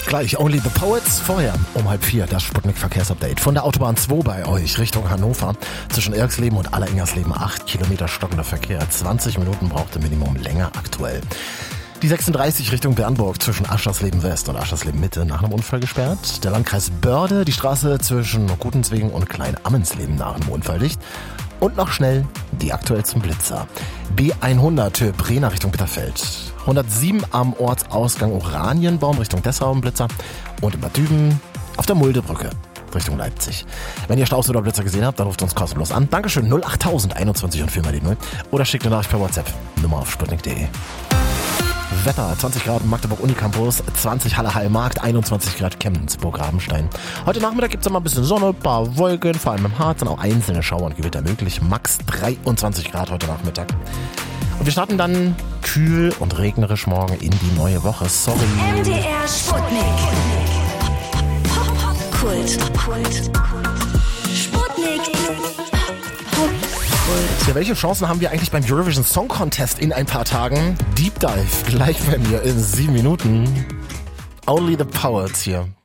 Gleich Only the Poets. Vorher um 3:30 das Sputnik-Verkehrsupdate. Von der Autobahn 2 bei euch Richtung Hannover. Zwischen Erksleben und Allerengersleben 8 Kilometer stockender Verkehr. 20 Minuten braucht im Minimum länger aktuell. Die 36 Richtung Bernburg zwischen Aschersleben West und Aschersleben Mitte nach einem Unfall gesperrt. Der Landkreis Börde, die Straße zwischen Gutenzwingen und Klein-Ammensleben nach einem Unfall dicht. Und noch schnell die aktuell zum Blitzer. B100 Brena Richtung Bitterfeld. 107 am Ortsausgang Oranienbaum Richtung Dessau im Blitzer. Und in Bad Düben auf der Muldebrücke Richtung Leipzig. Wenn ihr Staus oder Blitzer gesehen habt, dann ruft uns kostenlos an. Dankeschön 08000 21 und 4 mal die 0. Oder schickt eine Nachricht per WhatsApp. Nummer auf sputnik.de. Wetter, 20 Grad Magdeburg Unicampus, 20 Halle Heilmarkt, 21 Grad Chemnitz-Burg Rabenstein. Heute Nachmittag gibt es mal ein bisschen Sonne, ein paar Wolken, vor allem im Harz, dann auch einzelne Schauer und Gewitter möglich. Max 23 Grad heute Nachmittag. Und wir starten dann kühl und regnerisch morgen in die neue Woche. Sorry. MDR Sputnik. Kult. Sputnik. Ja, welche Chancen haben wir eigentlich beim Eurovision Song Contest in ein paar Tagen? Deep Dive gleich bei mir in 7 Minuten. Only the Poets hier